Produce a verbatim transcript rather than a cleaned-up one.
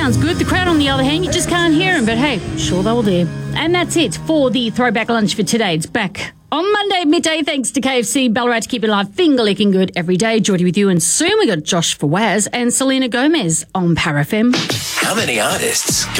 sounds good. The crowd, on the other hand, you just can't hear them. But hey, sure they were there. And that's it for the Throwback Lunch for today. It's back on Monday midday, thanks to K F C Ballarat to keep it live, finger licking good every day. Geordie with you, and soon we got Josh Fawaz and Selena Gomez on Power F M. How many artists